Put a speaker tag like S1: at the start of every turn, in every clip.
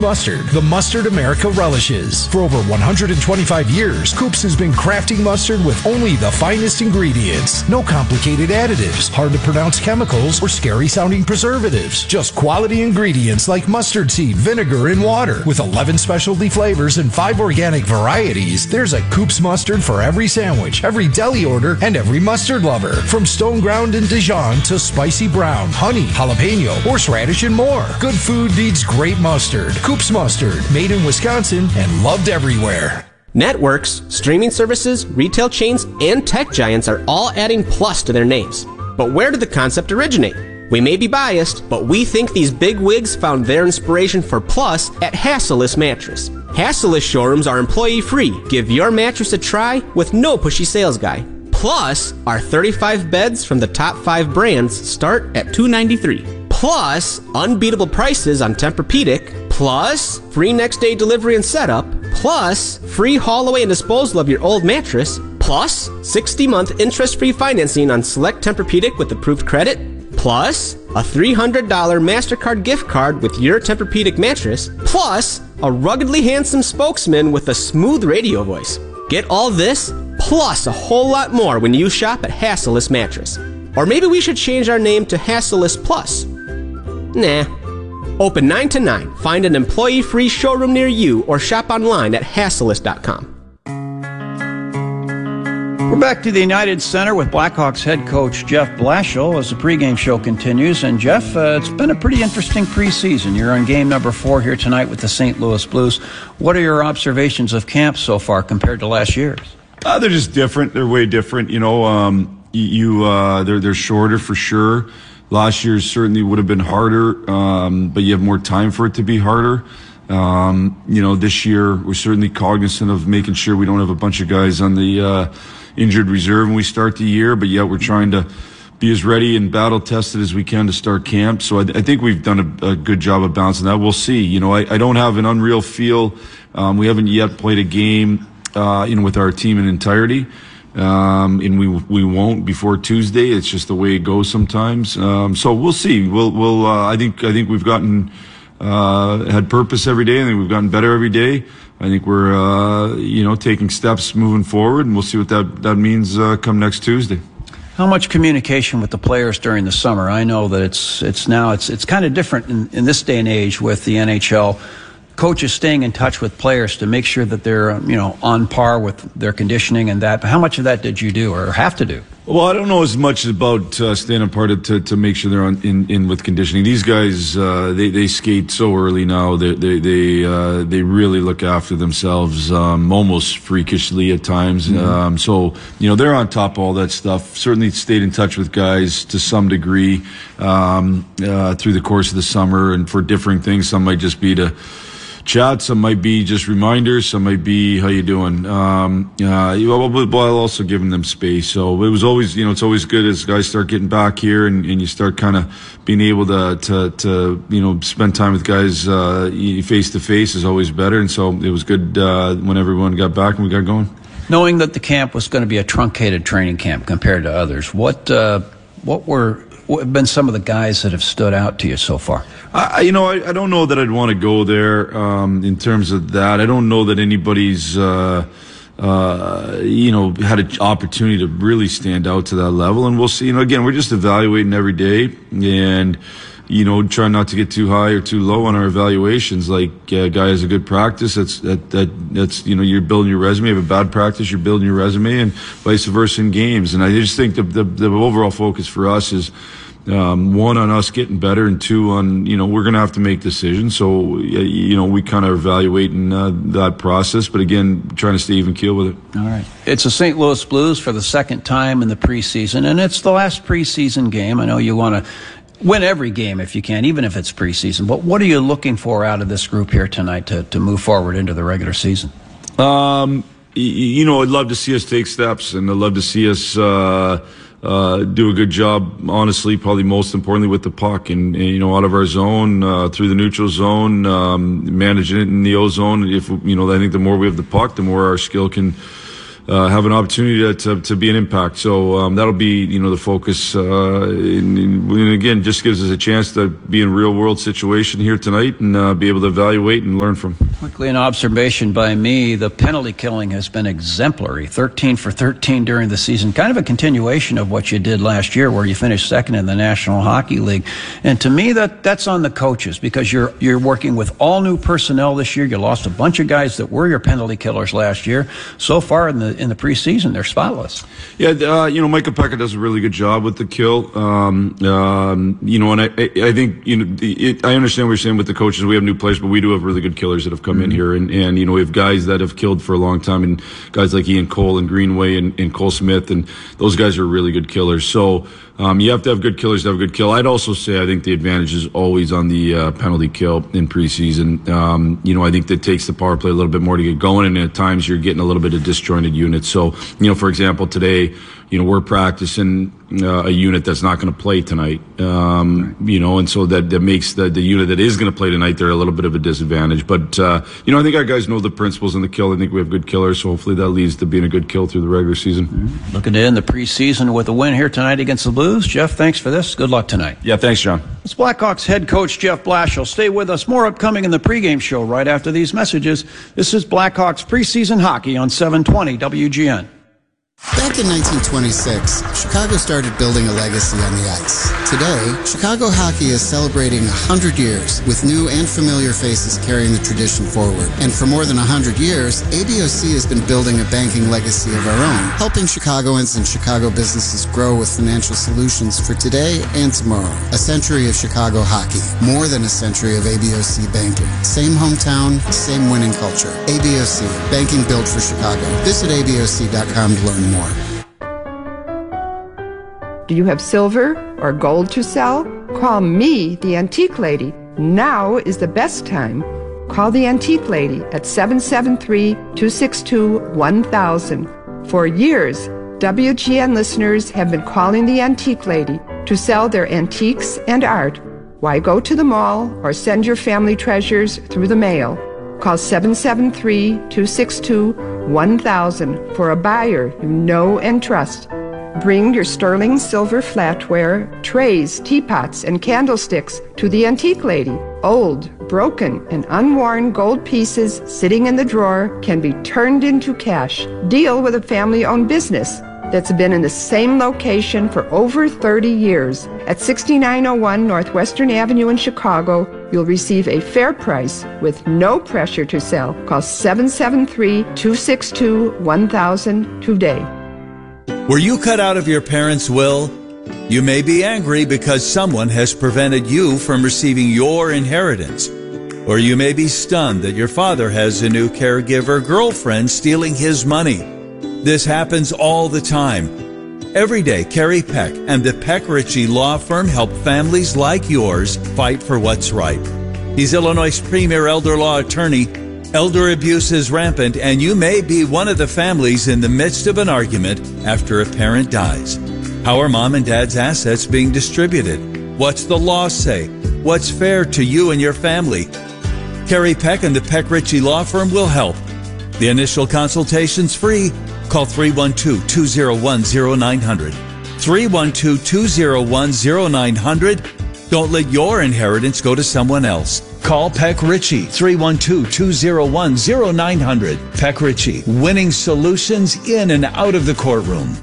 S1: Mustard, the mustard America relishes. For over 125 years, Coops has been crafting mustard with only the finest ingredients. No complicated additives, hard to pronounce chemicals, or scary sounding preservatives. Just quality ingredients like mustard seed, vinegar, and water. With 11 specialty flavors and 5 organic varieties, there's a Coops mustard for every sandwich, every deli order, and every mustard lover. From stone ground and Dijon to spicy brown, honey, jalapeno, horseradish, and more. Good food needs great mustard. Coops Mustard, made in Wisconsin and loved everywhere.
S2: Networks, streaming services, retail chains, and tech giants are all adding plus to their names. But where did the concept originate? We may be biased, but we think these big wigs found their inspiration for plus at Hassellus Mattress. Hassellus showrooms are employee-free. Give your mattress a try with no pushy sales guy. Plus, our 35 beds from the top 5 brands start at $293. Plus, unbeatable prices on Tempur-Pedic. Plus, free next-day delivery and setup. Plus, free haul away and disposal of your old mattress. Plus, 60-month interest-free financing on select Tempur-Pedic with approved credit. Plus, a $300 MasterCard gift card with your Tempur-Pedic mattress. Plus, a ruggedly handsome spokesman with a smooth radio voice. Get all this, plus a whole lot more when you shop at Hassellus Mattress. Or maybe we should change our name to Hassellus Plus. Nah. Open 9 to 9. Find an employee-free showroom near you or shop online at Hassellus.com.
S3: We're back to the United Center with Blackhawks head coach Jeff Blashill as the pregame show continues. And Jeff, it's been a pretty interesting preseason. You're on game number 4 here tonight with the St. Louis Blues. What are your observations of camp so far compared to last year's?
S4: They're just different. They're way different. You know, they're shorter for sure. Last year's certainly would have been harder, but you have more time for it to be harder. You know, this year we're certainly cognizant of making sure we don't have a bunch of guys on the injured reserve when we start the year, but yet we're trying to be as ready and battle tested as we can to start camp. So I think we've done a good job of balancing that. We'll see. You know, I don't have an unreal feel. We haven't yet played a game, with our team in entirety. And we won't before Tuesday. It's just the way it goes sometimes. So we'll see. I think we've gotten, had purpose every day. I think we've gotten better every day. I think we're, taking steps moving forward, and we'll see what that means, come next Tuesday.
S3: How much communication with the players during the summer? I know that it's kind of different in this day and age with the NHL. Coaches staying in touch with players to make sure that they're, on par with their conditioning and that. But how much of that did you do or have to do?
S4: Well, I don't know as much about staying apart to make sure they're in with conditioning. These guys, they skate so early now. They really look after themselves, almost freakishly at times. Mm-hmm. So they're on top of all that stuff. Certainly stayed in touch with guys to some degree through the course of the summer, and for different things. Some might just be to chat, some might be just reminders, some might be how you doing, while also giving them space. So it was always, it's always good as guys start getting back here and you start kind of being able to spend time with guys face to face is always better. And so it was good when everyone got back and we got going.
S3: Knowing that the camp was going to be a truncated training camp compared to others, what have been some of the guys that have stood out to you so far?
S4: I don't know that I'd want to go there in terms of that. I don't know that anybody's had an opportunity to really stand out to that level. And we'll see. Again, we're just evaluating every day and trying not to get too high or too low on our evaluations. Like a guy has a good practice, that's you're building your resume. You have a bad practice, you're building your resume, and vice versa in games. And I just think the overall focus for us is one, on us getting better, and two, on we're going to have to make decisions. So we kind of evaluating that process, but again, trying to stay even keel with it.
S3: All right, it's the St. Louis Blues for the second time in the preseason, and it's the last preseason game. I know you want to win every game if you can, even if it's preseason. But what are you looking for out of this group here tonight to move forward into the regular season?
S4: I'd love to see us take steps, and I'd love to see us do a good job, honestly, probably most importantly with the puck and out of our zone, through the neutral zone, managing it in the O zone. I think the more we have the puck, the more our skill can have an opportunity to be an impact. So that'll be, the focus. And again, just gives us a chance to be in a real world situation here tonight and be able to evaluate and learn from.
S3: Quickly, an observation by me: the penalty killing has been exemplary. 13 for 13 during the season, kind of a continuation of what you did last year, where you finished second in the National Hockey League. And to me, that's on the coaches, because you're working with all new personnel this year. You lost a bunch of guys that were your penalty killers last year. So far in the preseason, they're spotless.
S4: Yeah, Micah Pekka does a really good job with the kill. And I think, I understand what you're saying with the coaches. We have new players, but we do have really good killers that have come in here. And we have guys that have killed for a long time, and guys like Ian Cole and Greenway and Cole Smith, and those guys are really good killers. So you have to have good killers to have a good kill. I'd also say I think the advantage is always on the penalty kill in preseason. I think that takes the power play a little bit more to get going, and at times you're getting a little bit of disjointed units. So, for example, today, we're practicing a unit that's not going to play tonight, and so that makes the unit that is going to play tonight, they're a little bit of a disadvantage. But, I think our guys know the principles in the kill. I think we have good killers, so hopefully that leads to being a good kill through the regular season.
S3: Mm-hmm. Looking to end the preseason with a win here tonight against the Blues. Jeff, thanks for this. Good luck tonight.
S4: Yeah, thanks, John.
S3: It's Blackhawks head coach Jeff Blashill. Stay with us. More upcoming in the pregame show right after these messages. This is Blackhawks preseason hockey on 720 WGN.
S5: Back in 1926, Chicago started building a legacy on the ice. Today, Chicago hockey is celebrating 100 years, with new and familiar faces carrying the tradition forward. And for more than 100 years, ABOC has been building a banking legacy of our own, helping Chicagoans and Chicago businesses grow with financial solutions for today and tomorrow. A century of Chicago hockey, more than a century of ABOC banking. Same hometown, same winning culture. ABOC, banking built for Chicago. Visit ABOC.com to learn more.
S6: Do you have silver or gold to sell? Call me, the Antique Lady. Now is the best time. Call the Antique Lady at 773-262-1000. For years, WGN listeners have been calling the Antique Lady to sell their antiques and art. Why go to the mall or send your family treasures through the mail? Call 773-262-1000 for a buyer you know and trust. Bring your sterling silver flatware, trays, teapots, and candlesticks to the Antique Lady. Old, broken, and unworn gold pieces sitting in the drawer can be turned into cash. Deal with a family-owned business that's been in the same location for over 30 years. At 6901 Northwestern Avenue in Chicago, you'll receive a fair price with no pressure to sell. Call 773-262-1000 today.
S7: Were you cut out of your parents' will? You may be angry because someone has prevented you from receiving your inheritance. Or you may be stunned that your father has a new caregiver girlfriend stealing his money. This happens all the time. Every day, Kerry Peck and the Peck Ritchie Law Firm help families like yours fight for what's right. He's Illinois' premier elder law attorney. Elder abuse is rampant, and you may be one of the families in the midst of an argument after a parent dies. How are mom and dad's assets being distributed? What's the law say? What's fair to you and your family? Kerry Peck and the Peck Ritchie Law Firm will help. The initial consultation's free. Call 312-201-0900. 312-201-0900. Don't let your inheritance go to someone else. Call Peck Ritchie, 312-201-0900. Peck Ritchie, winning solutions in and out of the courtroom.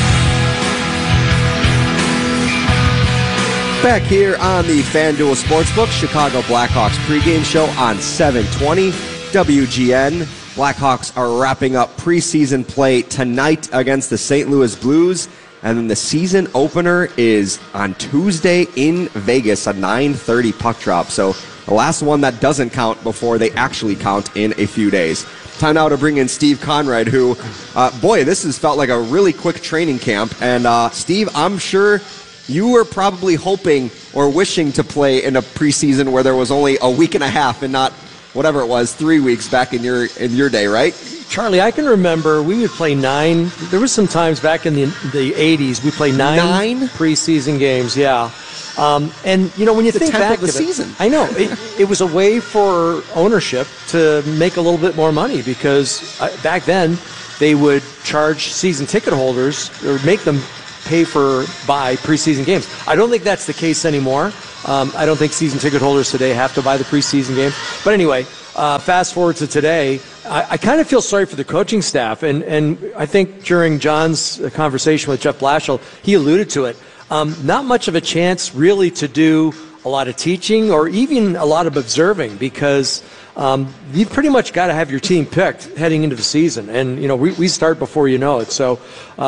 S8: Back here on the FanDuel Sportsbook, Chicago Blackhawks pregame show on 720 WGN. Blackhawks are wrapping up preseason play tonight against the St. Louis Blues. And then the season opener is on Tuesday in Vegas, a 9:30 puck drop. So the last one that doesn't count before they actually count in a few days. Time now to bring in Steve Conrad, who, this has felt like a really quick training camp. And Steve, I'm sure you were probably hoping or wishing to play in a preseason where there was only a week and a half and not whatever it was, 3 weeks back in your day, right?
S9: Charlie, I can remember we would play 9. There was some times back in the 80s we played 9 preseason games, yeah. And, when you think back
S8: of the
S9: to
S8: season.
S9: I know. It was a way for ownership to make a little bit more money because back then they would charge season ticket holders or make them pay for buy preseason games. I don't think that's the case anymore. I don't think season ticket holders today have to buy the preseason game. But anyway, fast forward to today, I kind of feel sorry for the coaching staff. And I think during John's conversation with Jeff Blashill, he alluded to it. Not much of a chance really to do a lot of teaching or even a lot of observing because you've pretty much got to have your team picked heading into the season. And, we start before you know it. So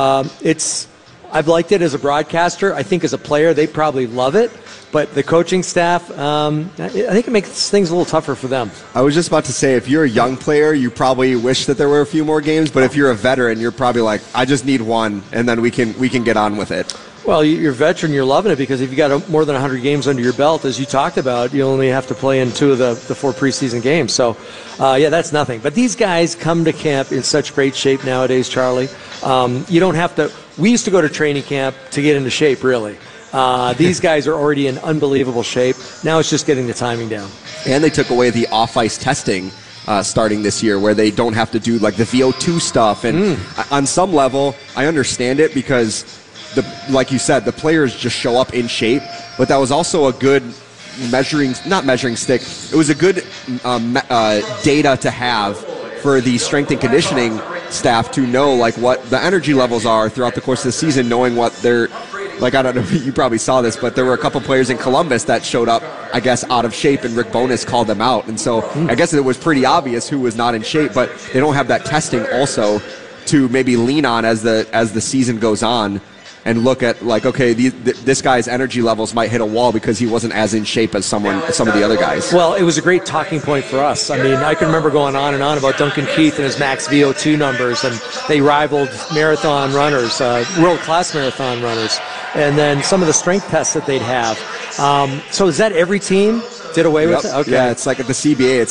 S9: I've liked it as a broadcaster. I think as a player, they probably love it. But the coaching staff, I think it makes things a little tougher for them.
S8: I was just about to say, if you're a young player, you probably wish that there were a few more games. But if you're a veteran, you're probably like, I just need one, and then we can get on with it.
S9: Well, you're a veteran, you're loving it because if you got more than 100 games under your belt, as you talked about, you only have to play in 2 of the 4 preseason games. So, that's nothing. But these guys come to camp in such great shape nowadays, Charlie. You don't have to. We used to go to training camp to get into shape, really. These guys are already in unbelievable shape. Now it's just getting the timing down.
S8: And they took away the off-ice testing starting this year where they don't have to do like the VO2 stuff. And on some level, I understand it because, like you said, the players just show up in shape. But that was also a good not measuring stick. It was a good data to have for the strength and conditioning staff to know like what the energy levels are throughout the course of the season, knowing what they're like. I don't know if you probably saw this, but there were a couple players in Columbus that showed up, I guess, out of shape, and Rick Bowness called them out. And so I guess it was pretty obvious who was not in shape, but they don't have that testing also to maybe lean on as the season goes on and look at like, okay, this guy's energy levels might hit a wall because he wasn't as in shape as some of the other guys.
S9: Well, it was a great talking point for us. I mean, I can remember going on and on about Duncan Keith and his max VO2 numbers, and they rivaled marathon runners, world-class marathon runners, and then some of the strength tests that they'd have. So is that every team did away with it? Okay.
S8: Yeah, it's like at the CBA,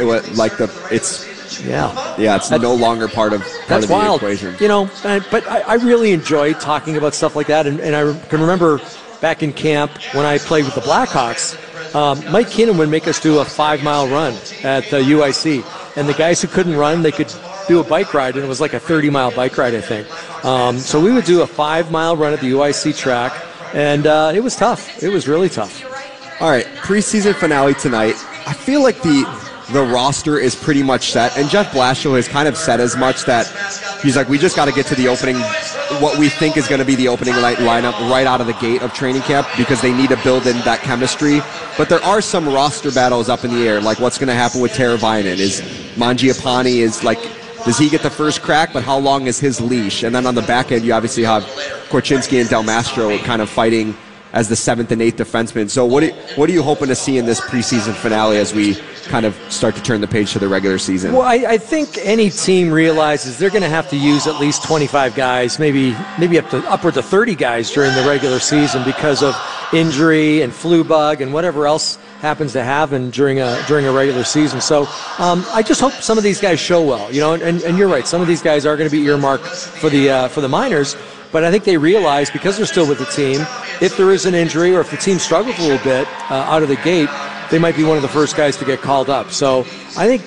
S8: it's no longer part of the
S9: wild.
S8: equation.
S9: But I really enjoy talking about stuff like that. And I can remember back in camp when I played with the Blackhawks, Mike Keenan would make us do a 5-mile run at the UIC. And the guys who couldn't run, they could do a bike ride, and it was like a 30-mile bike ride, I think. So we would do a 5-mile run at the UIC track, and it was tough. It was really tough.
S8: All right, preseason finale tonight. I feel like the roster is pretty much set, and Jeff Blashill has kind of said as much that he's like, we just got to get to the opening, what we think is going to be the opening lineup right out of the gate of training camp because they need to build in that chemistry. But there are some roster battles up in the air, like what's going to happen with Teravainen. Is Mangiapane does he get the first crack, but how long is his leash? And then on the back end, you obviously have Korchinski and Del Mastro kind of fighting as the 7th and 8th defensemen. So what are you hoping to see in this preseason finale as we kind of start to turn the page to the regular season?
S9: Well, I think any team realizes they're going to have to use at least 25 guys, maybe upward to 30 guys during the regular season because of injury and flu bug and whatever else happens to happen during a regular season. So I just hope some of these guys show well, and you're right, some of these guys are going to be earmarked for the minors. But I think they realize, because they're still with the team, if there is an injury or if the team struggles a little bit out of the gate, they might be one of the first guys to get called up. So I think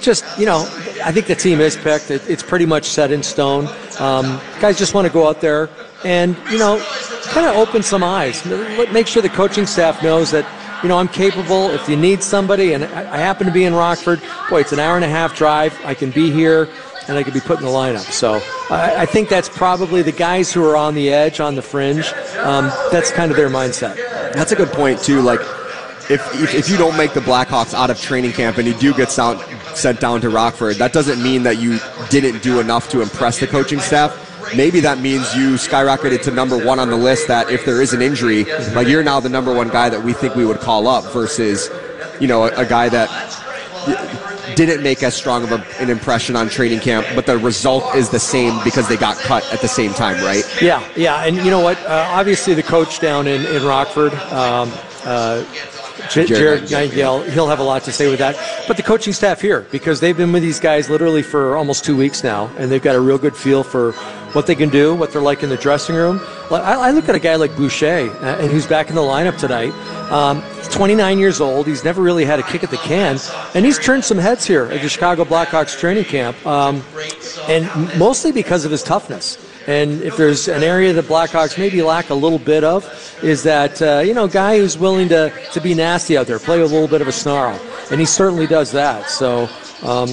S9: I think the team is picked. It's pretty much set in stone. Guys just want to go out there and, kind of open some eyes. Make sure the coaching staff knows that, I'm capable. If you need somebody, and I happen to be in Rockford, it's an hour-and-a-half drive. I can be here, and I could be put in the lineup. So I think that's probably the guys who are on the edge, on the fringe. That's kind of their mindset.
S8: That's a good point, too. Like, if you don't make the Blackhawks out of training camp and you do get sent down to Rockford, that doesn't mean that you didn't do enough to impress the coaching staff. Maybe that means you skyrocketed to number 1 on the list, that if there is an injury, like you're now the number 1 guy that we think we would call up versus, a guy that didn't make as strong of an impression on training camp, but the result is the same because they got cut at the same time, right?
S9: Yeah. And you know what? Obviously the coach down in Rockford, Jared Nightingale, he'll have a lot to say with that. But the coaching staff here, because they've been with these guys literally for almost 2 weeks now, and they've got a real good feel for what they can do, what they're like in the dressing room. I look at a guy like Boucher, and who's back in the lineup tonight. He's 29 years old. He's never really had a kick at the can, and he's turned some heads here at the Chicago Blackhawks training camp, and mostly because of his toughness. And if there's an area the Blackhawks maybe lack a little bit of, is that, guy who's willing to be nasty out there, play with a little bit of a snarl. And he certainly does that. So